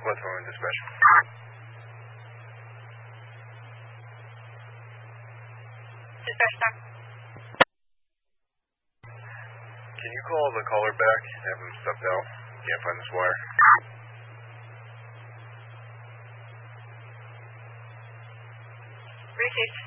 Westmoreland Dispatch. Dispatch time. Can you call the caller back and have him stepped out? Can't find this wire. Repeat.